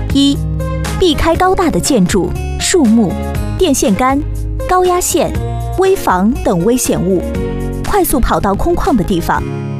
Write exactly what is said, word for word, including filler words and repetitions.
一、避开高大的建筑、树木、电线杆、高压线、危房等危险物，快速跑到空旷的地方，